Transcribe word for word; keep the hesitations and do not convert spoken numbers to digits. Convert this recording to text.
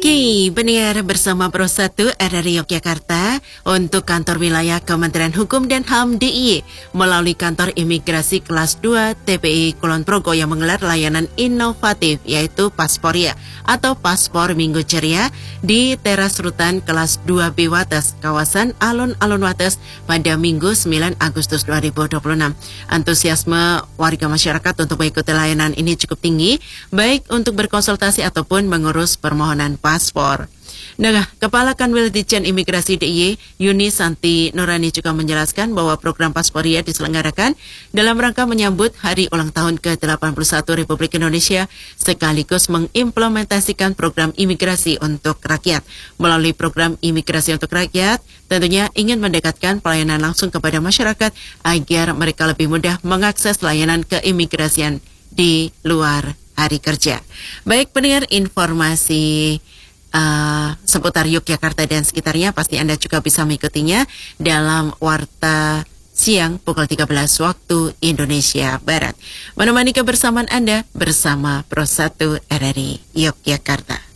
Oke, pendengar bersama Pro satu R R I Yogyakarta untuk kantor wilayah Kementerian Hukum dan H A M D I Y melalui kantor imigrasi kelas dua T P I Kulon Progo yang menggelar layanan inovatif yaitu Pasporia atau Paspor Minggu Ceria di teras rutan kelas dua B Wates, kawasan Alun-Alun Wates pada Minggu sembilan Agustus dua ribu dua puluh enam. Antusiasme warga masyarakat untuk mengikuti layanan ini cukup tinggi, baik untuk berkonsultasi ataupun mengurus permohonan paspor. Nah, Kepala Kanwil Ditjen Imigrasi D I Y, Yuni Santi Nurani juga menjelaskan bahwa program Pasporia diselenggarakan dalam rangka menyambut Hari Ulang Tahun ke delapan puluh satu Republik Indonesia sekaligus mengimplementasikan program imigrasi untuk rakyat. Melalui program imigrasi untuk rakyat, tentunya ingin mendekatkan pelayanan langsung kepada masyarakat agar mereka lebih mudah mengakses layanan keimigrasian di luar hari kerja. Baik pendengar, informasi Uh, seputar Yogyakarta dan sekitarnya pasti Anda juga bisa mengikutinya dalam Warta Siang pukul tiga belas waktu Indonesia Barat. Menemani kebersamaan Anda bersama Pro satu R R I Yogyakarta.